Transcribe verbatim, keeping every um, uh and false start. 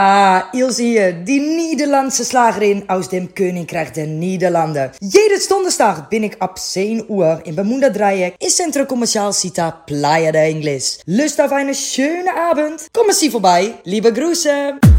Ah, Ilse hier, die Nederlandse Slagerin aus dem Königreich der Niederlanden. Jedes Donnerstag bin ich ab zehn Uhr im Bermuda-Dreieck im Centro Comercial Cita Playa de Ingles. Lust auf eine schöne Abend? Kommen Sie vorbei, liebe Grüße!